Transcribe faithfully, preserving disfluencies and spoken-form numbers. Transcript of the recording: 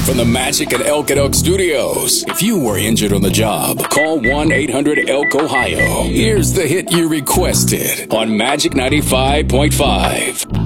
From the Magic and Elk at Elk Studios. If you were injured on the job, call one eight hundred elk ohio. Here's the hit you requested on Magic ninety-five point five.